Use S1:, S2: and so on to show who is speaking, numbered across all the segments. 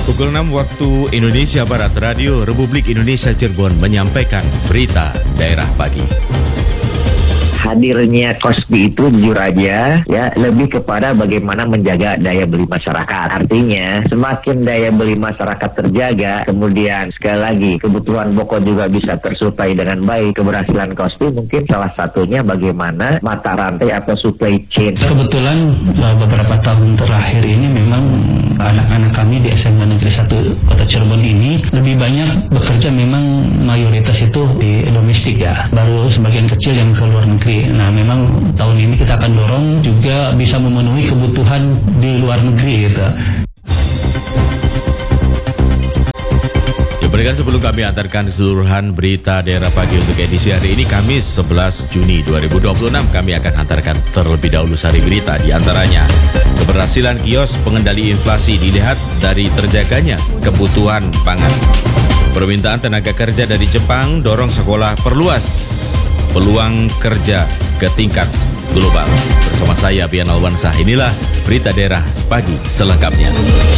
S1: Pukul 6 waktu Indonesia Barat, Radio Republik Indonesia Cirebon menyampaikan berita daerah pagi.
S2: Hadirnya Kospi itu jujur aja ya lebih kepada bagaimana menjaga daya beli masyarakat. Artinya semakin daya beli masyarakat terjaga, kemudian sekali lagi kebutuhan pokok juga bisa tersuplai dengan baik. Keberhasilan Kospi mungkin salah satunya bagaimana mata rantai atau supply chain.
S3: Kebetulan beberapa tahun terakhir ini memang anak-anak kami di SMA Negeri 1 Kota Cirebon ini lebih banyak bekerja, memang mayoritas itu di domestik ya. Baru sebagian kecil yang ke luar negeri. Nah, memang tahun ini kita akan dorong juga bisa memenuhi kebutuhan di luar negeri gitu.
S1: Berikan sebelum kami antarkan keseluruhan berita daerah pagi untuk edisi hari ini Kamis 11 Juni 2026, kami akan antarkan terlebih dahulu sari berita, di antaranya keberhasilan kios pengendali inflasi dilihat dari terjaganya kebutuhan pangan. Permintaan tenaga kerja dari Jepang dorong sekolah perluas peluang kerja ke tingkat global. Bersama saya Bian Alwansah, inilah berita daerah pagi selengkapnya.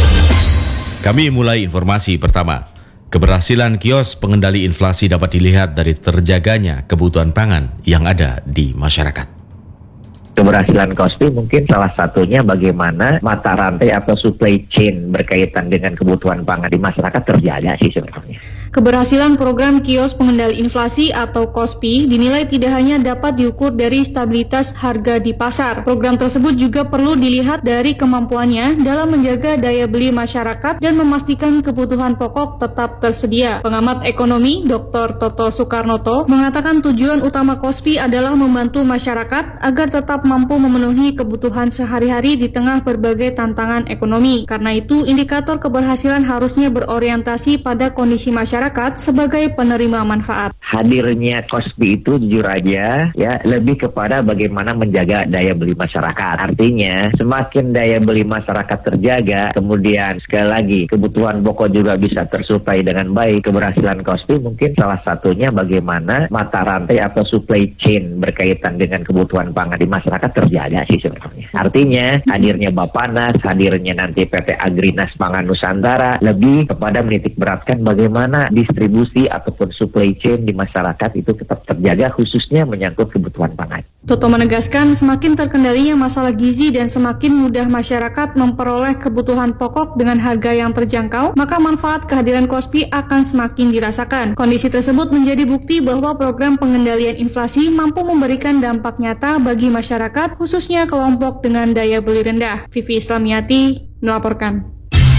S1: Kami mulai informasi pertama. Keberhasilan kios pengendali inflasi dapat dilihat dari terjaganya kebutuhan pangan yang ada di masyarakat.
S2: Keberhasilan Kospi mungkin salah satunya bagaimana mata rantai atau supply chain berkaitan dengan kebutuhan pangan di masyarakat terjaga sih sebenarnya.
S4: Keberhasilan program kios pengendali inflasi atau KOSPI dinilai tidak hanya dapat diukur dari stabilitas harga di pasar. Program tersebut juga perlu dilihat dari kemampuannya dalam menjaga daya beli masyarakat dan memastikan kebutuhan pokok tetap tersedia. Pengamat ekonomi Dr. Toto Soekarnoto mengatakan tujuan utama KOSPI adalah membantu masyarakat agar tetap mampu memenuhi kebutuhan sehari-hari di tengah berbagai tantangan ekonomi. Karena itu, indikator keberhasilan harusnya berorientasi pada kondisi masyarakat sebagai penerima manfaat.
S2: Hadirnya Kospi itu jujur aja ya lebih kepada bagaimana menjaga daya beli masyarakat. Artinya semakin daya beli masyarakat terjaga, kemudian sekali lagi kebutuhan pokok juga bisa tersuplai dengan baik. Keberhasilan Kospi mungkin salah satunya bagaimana mata rantai atau supply chain berkaitan dengan kebutuhan pangan di masyarakat terjaga sih sebenarnya. Artinya hadirnya Bapanas, hadirnya nanti PT Agrinas Pangan Nusantara lebih kepada menitik beratkan bagaimana distribusi ataupun supply chain di masyarakat itu tetap terjaga, khususnya menyangkut kebutuhan pangan.
S4: Toto menegaskan semakin terkendalinya masalah gizi dan semakin mudah masyarakat memperoleh kebutuhan pokok dengan harga yang terjangkau, maka manfaat kehadiran KOSPI akan semakin dirasakan. Kondisi tersebut menjadi bukti bahwa program pengendalian inflasi mampu memberikan dampak nyata bagi masyarakat, khususnya kelompok dengan daya beli rendah. Vivi Islamiati melaporkan.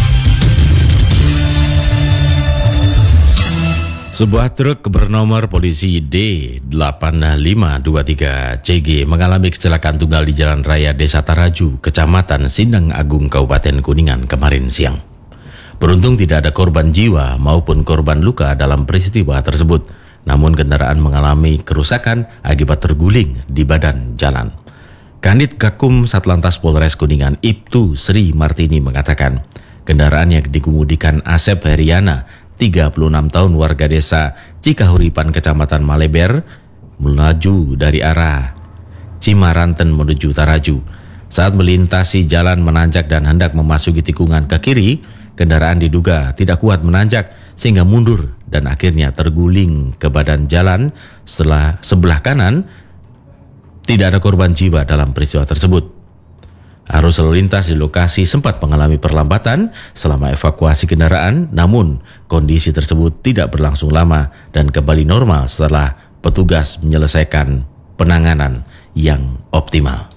S1: Sebuah truk bernomor polisi D8523CG mengalami kecelakaan tunggal di Jalan Raya Desa Taraju, Kecamatan Sindang Agung, Kabupaten Kuningan kemarin siang. Beruntung tidak ada korban jiwa maupun korban luka dalam peristiwa tersebut, namun kendaraan mengalami kerusakan akibat terguling di badan jalan. Kanit Gakum Satlantas Polres Kuningan Ibtu Sri Martini mengatakan, kendaraan yang dikemudikan Asep Heriana, 36 tahun warga desa Cikahuripan, Kecamatan Maleber, melaju dari arah Cimaranten menuju Taraju. Saat melintasi jalan menanjak dan hendak memasuki tikungan ke kiri, kendaraan diduga tidak kuat menanjak sehingga mundur dan akhirnya terguling ke badan jalan. Setelah sebelah kanan, tidak ada korban jiwa dalam peristiwa tersebut. Arus lalu lintas di lokasi sempat mengalami perlambatan selama evakuasi kendaraan, namun kondisi tersebut tidak berlangsung lama dan kembali normal setelah petugas menyelesaikan penanganan yang optimal.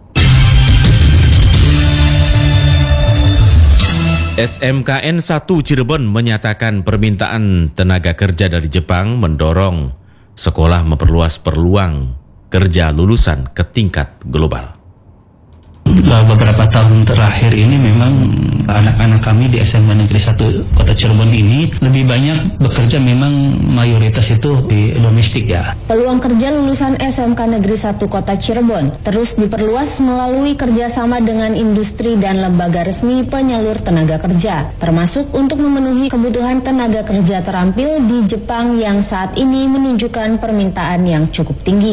S1: SMKN 1 Cirebon menyatakan permintaan tenaga kerja dari Jepang mendorong sekolah memperluas peluang kerja lulusan ke tingkat global.
S3: Beberapa tahun terakhir ini memang anak-anak kami di SMA Negeri 1 Kota Cirebon ini lebih banyak bekerja, memang mayoritas itu di domestik ya.
S5: Peluang kerja lulusan SMK Negeri 1 Kota Cirebon terus diperluas melalui kerjasama dengan industri dan lembaga resmi penyalur tenaga kerja, termasuk untuk memenuhi kebutuhan tenaga kerja terampil di Jepang yang saat ini menunjukkan permintaan yang cukup tinggi.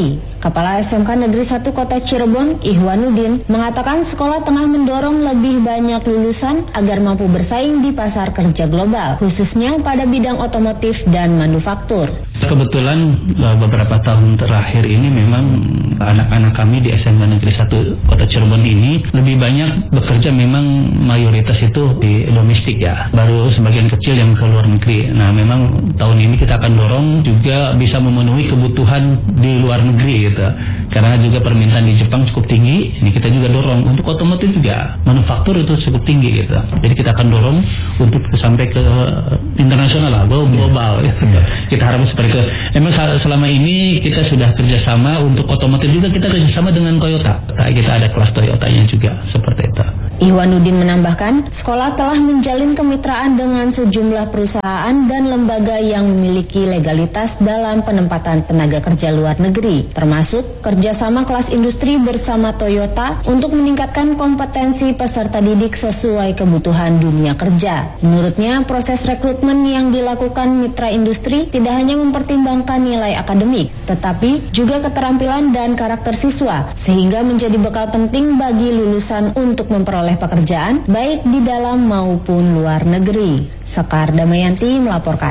S5: Kepala SMK Negeri 1 Kota Cirebon, Ihwanuddin, mengatakan sekolah tengah mendorong lebih banyak lulusan agar mampu bersaing di pasar kerja global, khususnya pada bidang otomotif dan manufaktur.
S3: Kebetulan beberapa tahun terakhir ini memang anak-anak kami di SMK Negeri 1 Kota Cirebon ini lebih banyak bekerja, memang mayoritas itu di domestik ya. Baru sebagian kecil yang ke luar negeri. Nah, memang tahun ini kita akan dorong juga bisa memenuhi kebutuhan di luar negeri gitu. Karena juga permintaan di Jepang cukup tinggi, ini kita juga dorong untuk otomotif juga, manufaktur itu cukup tinggi gitu. Jadi kita akan dorong untuk sampai ke internasional lah, global. Kita harapkan seperti itu. Memang selama ini kita sudah kerjasama untuk otomotif juga, kita kerjasama dengan Toyota. Kita ada kelas Toyotanya juga seperti itu.
S5: Ihwanuddin menambahkan, sekolah telah menjalin kemitraan dengan sejumlah perusahaan dan lembaga yang memiliki legalitas dalam penempatan tenaga kerja luar negeri, termasuk kerjasama kelas industri bersama Toyota untuk meningkatkan kompetensi peserta didik sesuai kebutuhan dunia kerja. Menurutnya, proses rekrutmen yang dilakukan mitra industri tidak hanya mempertimbangkan nilai akademik, tetapi juga keterampilan dan karakter siswa, sehingga menjadi bekal penting bagi lulusan untuk memperoleh pekerjaan baik di dalam maupun luar negeri. Sekar Damayanti melaporkan.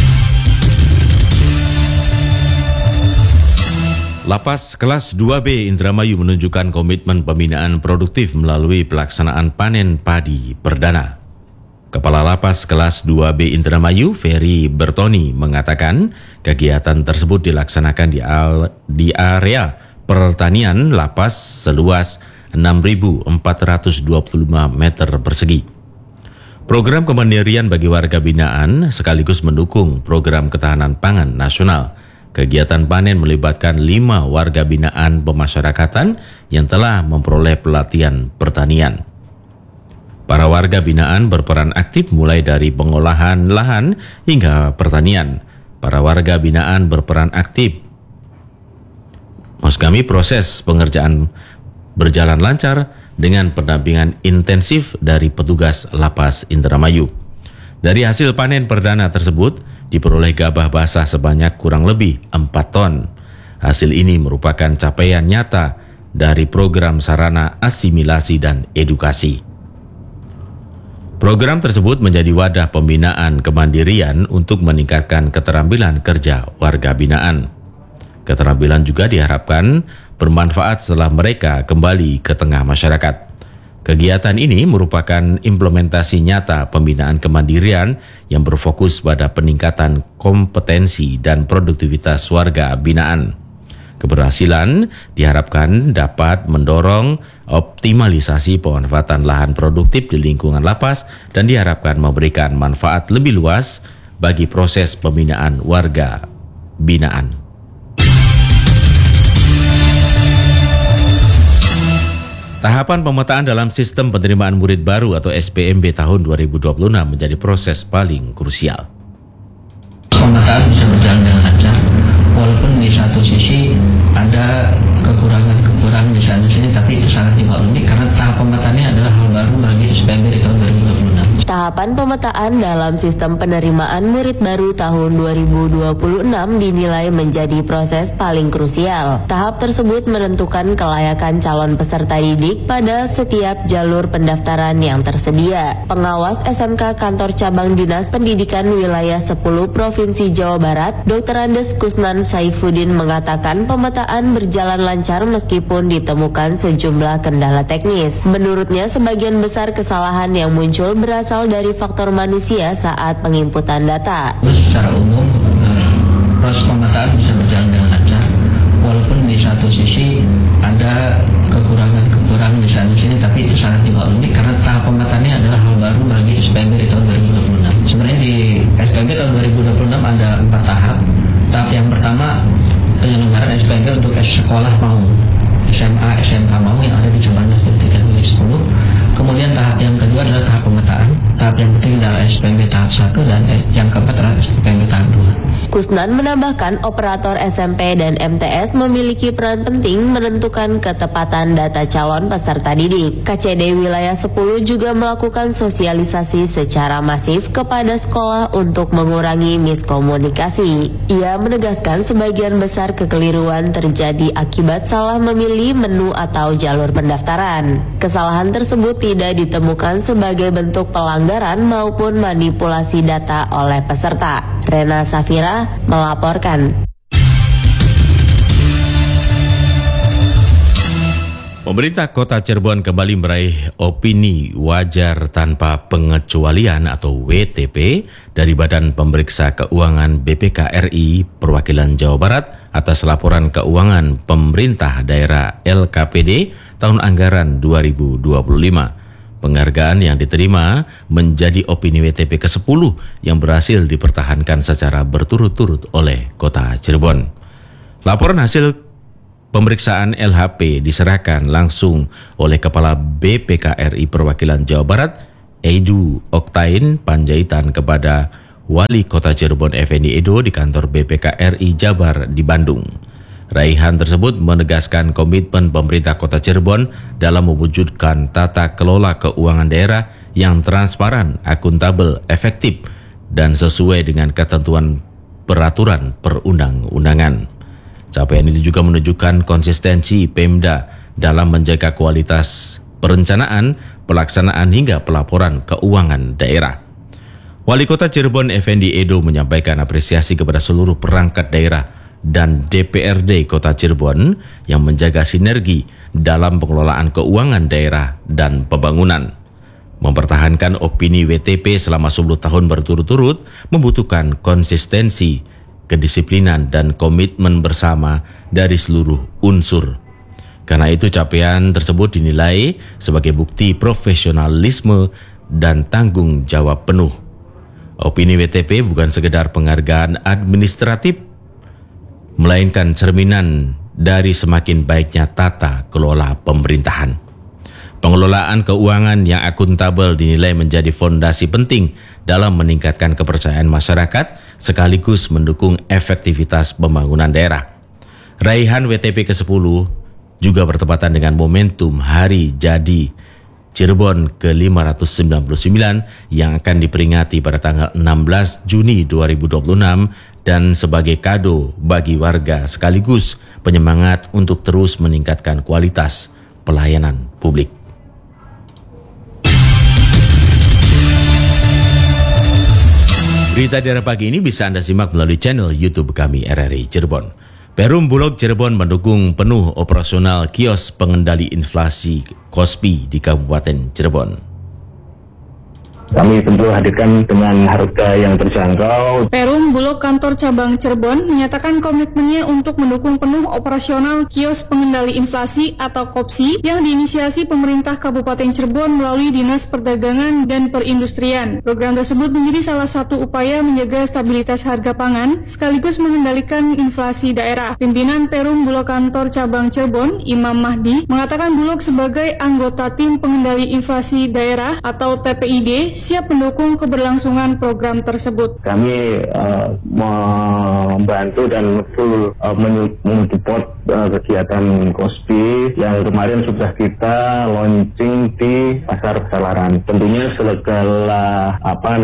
S1: Lapas kelas 2B Indramayu menunjukkan komitmen pembinaan produktif melalui pelaksanaan panen padi perdana. Kepala Lapas kelas 2B Indramayu, Ferry Bertoni, mengatakan kegiatan tersebut dilaksanakan di area pertanian lapas seluas 6.425 meter persegi. Program kemandirian bagi warga binaan sekaligus mendukung program ketahanan pangan nasional. Kegiatan panen melibatkan 5 warga binaan pemasyarakatan yang telah memperoleh pelatihan pertanian. Para warga binaan berperan aktif mulai dari pengolahan lahan hingga pertanian. Para warga binaan berperan aktif. Maksud kami proses pengerjaan berjalan lancar dengan pendampingan intensif dari petugas Lapas Indramayu. Dari hasil panen perdana tersebut, diperoleh gabah basah sebanyak kurang lebih 4 ton. Hasil ini merupakan capaian nyata dari program sarana asimilasi dan edukasi. Program tersebut menjadi wadah pembinaan kemandirian untuk meningkatkan keterampilan kerja warga binaan. Keterampilan juga diharapkan bermanfaat setelah mereka kembali ke tengah masyarakat. Kegiatan ini merupakan implementasi nyata pembinaan kemandirian yang berfokus pada peningkatan kompetensi dan produktivitas warga binaan. Keberhasilan diharapkan dapat mendorong optimalisasi pemanfaatan lahan produktif di lingkungan lapas dan diharapkan memberikan manfaat lebih luas bagi proses pembinaan warga binaan. Tahapan pemetaan dalam sistem penerimaan murid baru atau SPMB tahun 2026 menjadi proses paling krusial.
S3: Pemetaan bisa berjalan dengan lancar, walaupun di satu sisi ada kekurangan di sana sini, tapi itu sangat dimaklumi karena tahap pemetaannya adalah hal baru bagi SPMB di tahun 2026.
S6: Tahapan pemetaan dalam sistem penerimaan murid baru tahun 2026 dinilai menjadi proses paling krusial. Tahap tersebut menentukan kelayakan calon peserta didik pada setiap jalur pendaftaran yang tersedia. Pengawas SMK Kantor Cabang Dinas Pendidikan Wilayah 10 Provinsi Jawa Barat, Dr. Andes Kusnan Saifuddin mengatakan pemetaan berjalan lancar meskipun ditemukan sejumlah kendala teknis. Menurutnya, sebagian besar kesalahan yang muncul berasal dari faktor manusia saat penginputan data.
S3: Secara umum, proses pemetaan bisa berjalan dengan lancar, walaupun di satu sisi ada kekurangan di sana sini, tapi itu sangat dimaklumi karena tahap pemetaannya adalah hal baru bagi SPMB di tahun 2026. Sebenarnya di SPMB tahun 2026 ada 4 tahap. Tahap yang pertama, penyelenggaraan SPMB untuk sekolah mau, SMA, SMK mau yang ada di cabang dinas pendidikan wilayah 10. Kemudian tahap yang kedua adalah tahap pemetaan. Tahap yang ketiga adalah SPMB tahap 1 dan yang keempat adalah SPMB tahap 2.
S6: Kusnan menambahkan operator SMP dan MTS memiliki peran penting menentukan ketepatan data calon peserta didik. KCD Wilayah 10 juga melakukan sosialisasi secara masif kepada sekolah untuk mengurangi miskomunikasi. Ia menegaskan sebagian besar kekeliruan terjadi akibat salah memilih menu atau jalur pendaftaran. Kesalahan tersebut tidak ditemukan sebagai bentuk pelanggaran maupun manipulasi data oleh peserta. Rena Safira melaporkan.
S1: Pemerintah Kota Cirebon kembali meraih opini wajar tanpa pengecualian atau WTP dari Badan Pemeriksa Keuangan BPK RI Perwakilan Jawa Barat atas laporan keuangan pemerintah daerah LKPD tahun anggaran 2025. Penghargaan yang diterima menjadi opini WTP ke-10 yang berhasil dipertahankan secara berturut-turut oleh Kota Cirebon. Laporan hasil pemeriksaan LHP diserahkan langsung oleh Kepala BPK RI Perwakilan Jawa Barat, Edu Oktain Panjaitan kepada Wali Kota Cirebon Effendi Edo di kantor BPK RI Jabar di Bandung. Raihan tersebut menegaskan komitmen pemerintah Kota Cirebon dalam mewujudkan tata kelola keuangan daerah yang transparan, akuntabel, efektif, dan sesuai dengan ketentuan peraturan perundang-undangan. Capaian ini juga menunjukkan konsistensi Pemda dalam menjaga kualitas perencanaan, pelaksanaan hingga pelaporan keuangan daerah. Wali Kota Cirebon Effendi Edo menyampaikan apresiasi kepada seluruh perangkat daerah dan DPRD Kota Cirebon yang menjaga sinergi dalam pengelolaan keuangan daerah dan pembangunan. Mempertahankan opini WTP selama 10 tahun berturut-turut membutuhkan konsistensi, kedisiplinan, dan komitmen bersama dari seluruh unsur. Karena itu capaian tersebut dinilai sebagai bukti profesionalisme dan tanggung jawab penuh. Opini WTP bukan sekedar penghargaan administratif, melainkan cerminan dari semakin baiknya tata kelola pemerintahan. Pengelolaan keuangan yang akuntabel dinilai menjadi fondasi penting dalam meningkatkan kepercayaan masyarakat sekaligus mendukung efektivitas pembangunan daerah. Raihan WTP ke-10 juga bertepatan dengan momentum Hari Jadi Cirebon ke-599 yang akan diperingati pada tanggal 16 Juni 2026 dan sebagai kado bagi warga sekaligus penyemangat untuk terus meningkatkan kualitas pelayanan publik. Berita daerah pagi ini bisa Anda simak melalui channel YouTube kami RRI Cirebon. Perum Bulog Cirebon mendukung penuh operasional kios pengendali inflasi KOSPI di Kabupaten Cirebon.
S7: Kami tentu hadirkan dengan harga yang terjangkau.
S4: Perum Bulog Kantor Cabang Cirebon menyatakan komitmennya untuk mendukung penuh operasional kios pengendali inflasi atau KOPSI yang diinisiasi pemerintah Kabupaten Cirebon melalui Dinas Perdagangan dan Perindustrian. Program tersebut menjadi salah satu upaya menjaga stabilitas harga pangan sekaligus mengendalikan inflasi daerah. Pimpinan Perum Bulog Kantor Cabang Cirebon, Imam Mahdi, mengatakan Bulog sebagai anggota tim pengendali inflasi daerah atau TPID siap mendukung keberlangsungan program tersebut.
S7: Kami membantu dan full mensupport kegiatan KOSPI yang kemarin sudah kita launching di Pasar Selaran. Tentunya segala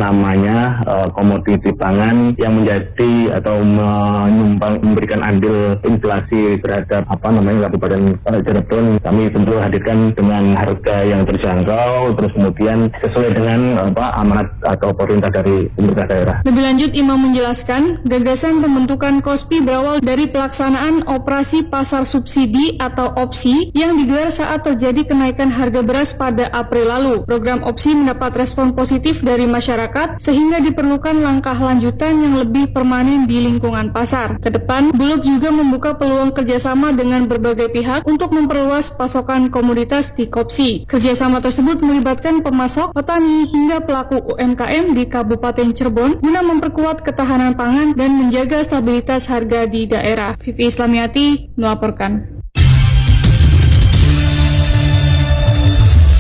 S7: komoditi pangan yang menjadi atau memberikan andil inflasi terhadap Kabupaten Cirebon, kami tentu hadirkan dengan harga yang terjangkau, terus kemudian sesuai dengan amanat atau perintah dari pemerintah daerah.
S4: Lebih lanjut, Imam menjelaskan gagasan pembentukan KOSPI berawal dari pelaksanaan operasi pasar subsidi atau OPSI yang digelar saat terjadi kenaikan harga beras pada April lalu. Program OPSI mendapat respon positif dari masyarakat sehingga diperlukan langkah lanjutan yang lebih permanen di lingkungan pasar. Kedepan, Bulog juga membuka peluang kerjasama dengan berbagai pihak untuk memperluas pasokan komoditas di KOPSI. Kerjasama tersebut melibatkan pemasok, petani, hingga pelaku UMKM di Kabupaten Cirebon guna memperkuat ketahanan pangan dan menjaga stabilitas harga di daerah. Vivi Islamiati melaporkan.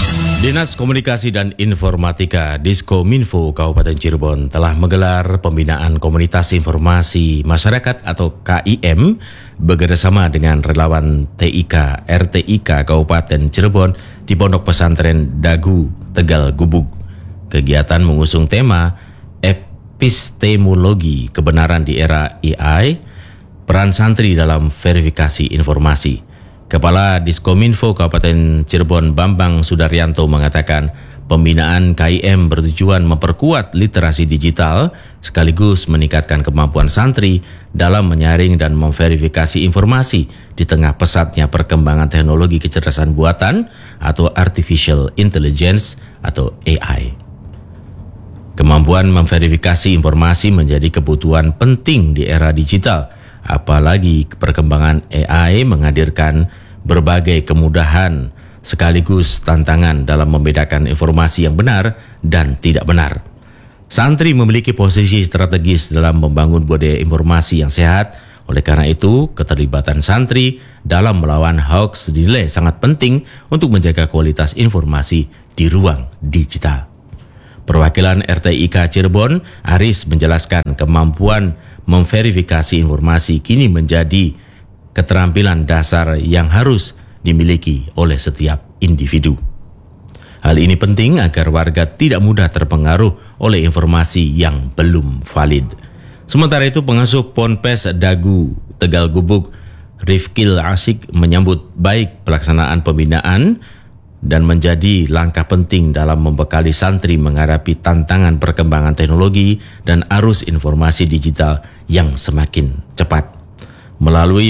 S1: Dinas Komunikasi dan Informatika Diskominfo Kabupaten Cirebon telah menggelar pembinaan Komunitas Informasi Masyarakat atau KIM bekerjasama dengan relawan TIK RTIK Kabupaten Cirebon di Pondok Pesantren Dagu, Tegal Gubug. Kegiatan mengusung tema Epistemologi Kebenaran di Era AI, peran santri dalam verifikasi informasi. Kepala Diskominfo Kabupaten Cirebon Bambang Sudaryanto mengatakan pembinaan KIM bertujuan memperkuat literasi digital sekaligus meningkatkan kemampuan santri dalam menyaring dan memverifikasi informasi di tengah pesatnya perkembangan teknologi kecerdasan buatan atau Artificial Intelligence atau AI. Kemampuan memverifikasi informasi menjadi kebutuhan penting di era digital. Apalagi perkembangan AI menghadirkan berbagai kemudahan sekaligus tantangan dalam membedakan informasi yang benar dan tidak benar. Santri memiliki posisi strategis dalam membangun budaya informasi yang sehat. Oleh karena itu, keterlibatan santri dalam melawan hoax dinilai sangat penting untuk menjaga kualitas informasi di ruang digital. Perwakilan RTIK Cirebon, Aris, menjelaskan kemampuan memverifikasi informasi kini menjadi keterampilan dasar yang harus dimiliki oleh setiap individu. Hal ini penting agar warga tidak mudah terpengaruh oleh informasi yang belum valid. Sementara itu, pengasuh Ponpes Dagu, Tegal Gubug, Rifkil Asik menyambut baik pelaksanaan pembinaan dan menjadi langkah penting dalam membekali santri menghadapi tantangan perkembangan teknologi dan arus informasi digital yang semakin cepat. Melalui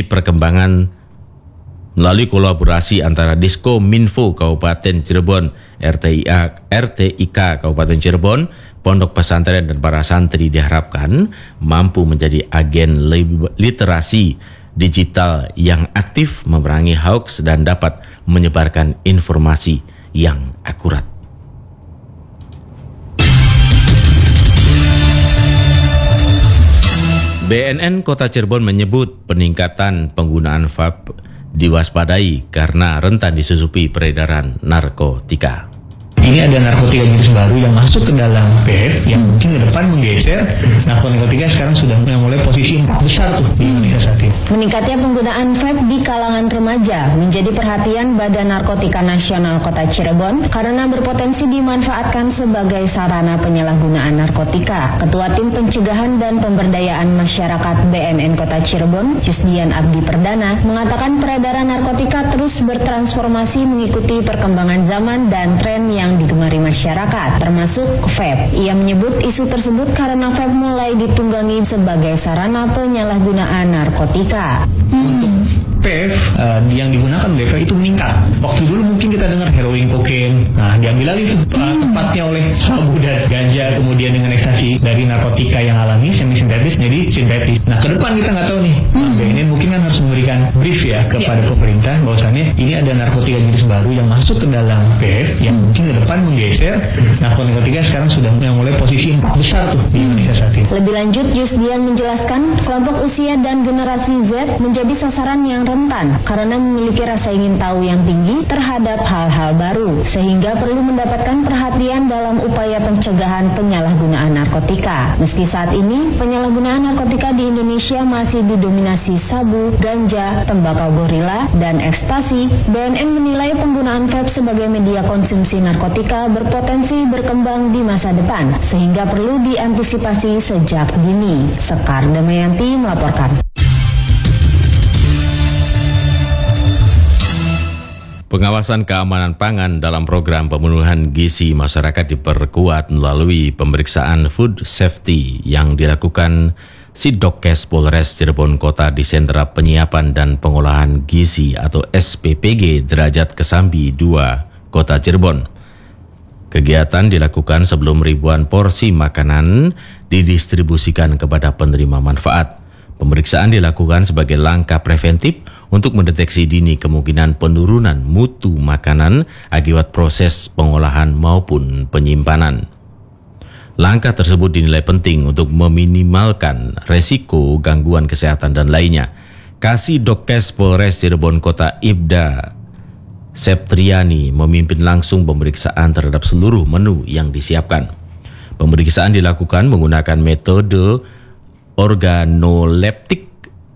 S1: kolaborasi antara Diskominfo Kabupaten Cirebon, RTIK Kabupaten Cirebon, Pondok Pesantren dan para santri diharapkan mampu menjadi agen literasi digital yang aktif memerangi hoax dan dapat menyebarkan informasi yang akurat. BNN Kota Cirebon menyebut peningkatan penggunaan vape diwaspadai karena rentan disusupi peredaran narkotika.
S3: Ini ada narkotika jenis baru yang masuk ke dalam vape yang mungkin ke depan menggeser narkotika sekarang sudah mulai posisi 4 besar tuh di Indonesia saat ini.
S5: Meningkatnya penggunaan vape di kalangan remaja menjadi perhatian Badan Narkotika Nasional Kota Cirebon karena berpotensi dimanfaatkan sebagai sarana penyalahgunaan narkotika. Ketua Tim Pencegahan dan Pemberdayaan Masyarakat BNN Kota Cirebon, Yusdian Abdi Perdana, mengatakan peredaran narkotika terus bertransformasi mengikuti perkembangan zaman dan tren yang digemari masyarakat, termasuk vape. Ia menyebut isu tersebut karena vape mulai ditunggangi sebagai sarana penyalahgunaan narkotika.
S3: Untuk vape yang digunakan oleh vape itu meningkat. Waktu dulu mungkin kita dengar heroin, kokain, diambil alih tempatnya oleh sabu dan ganja, kemudian dengan ekstasi dari narkotika yang alami semi sintetis jadi sintetis. Nah, ke depan kita nggak tahu nih. BNN mungkin kan harus memberikan brief ya kepada pemerintah bahwasannya ini ada narkotika jenis baru yang masuk ke dalam vape yang mungkin ke depan menggeser narkotika sekarang sudah mulai posisi 4 besar tuh di Indonesia saat ini.
S5: Lebih lanjut, Yusdian menjelaskan kelompok usia dan generasi Z menjadi sasaran yang rentan karena memiliki rasa ingin tahu yang tinggi terhadap hal-hal baru sehingga perlu mendapatkan perhatian dalam upaya pencegahan penyalahgunaan narkotika. Meski saat ini penyalahgunaan narkotika di Indonesia masih didominasi sabu, ganja, tembakau gorila, dan ekstasi, BNN menilai penggunaan vape sebagai media konsumsi narkotika berpotensi berkembang di masa depan sehingga perlu diantisipasi sejak dini. Sekar Damayanti melaporkan.
S1: Pengawasan keamanan pangan dalam program pemenuhan gizi masyarakat diperkuat melalui pemeriksaan food safety yang dilakukan Sidokes Polres Cirebon Kota di Sentra Penyiapan dan Pengolahan Gizi atau SPPG Derajat Kesambi 2 Kota Cirebon. Kegiatan dilakukan sebelum ribuan porsi makanan didistribusikan kepada penerima manfaat. Pemeriksaan dilakukan sebagai langkah preventif untuk mendeteksi dini kemungkinan penurunan mutu makanan akibat proses pengolahan maupun penyimpanan. Langkah tersebut dinilai penting untuk meminimalkan resiko gangguan kesehatan dan lainnya. Kasidokes Polres Cirebon Kota Ibda Septriani memimpin langsung pemeriksaan terhadap seluruh menu yang disiapkan. Pemeriksaan dilakukan menggunakan metode organoleptik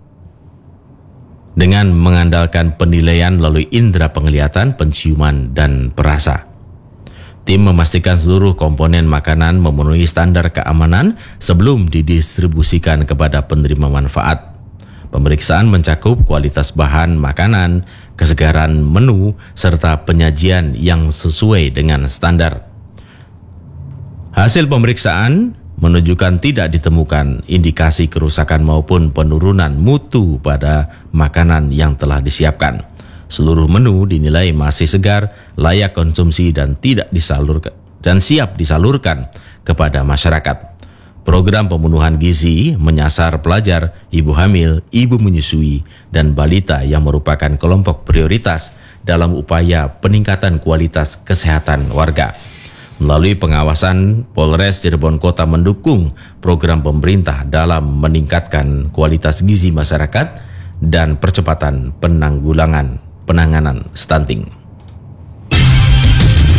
S1: dengan mengandalkan penilaian melalui indera penglihatan, penciuman, dan perasa. Tim memastikan seluruh komponen makanan memenuhi standar keamanan sebelum didistribusikan kepada penerima manfaat. Pemeriksaan mencakup kualitas bahan makanan, kesegaran menu, serta penyajian yang sesuai dengan standar. Hasil pemeriksaan menunjukkan tidak ditemukan indikasi kerusakan maupun penurunan mutu pada makanan yang telah disiapkan. Seluruh menu dinilai masih segar, layak konsumsi dan siap disalurkan kepada masyarakat. Program pemenuhan gizi menyasar pelajar, ibu hamil, ibu menyusui, dan balita yang merupakan kelompok prioritas dalam upaya peningkatan kualitas kesehatan warga. Melalui pengawasan, Polres Cirebon Kota mendukung program pemerintah dalam meningkatkan kualitas gizi masyarakat dan percepatan penanganan stunting.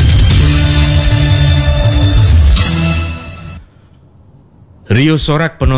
S1: Rio Sorak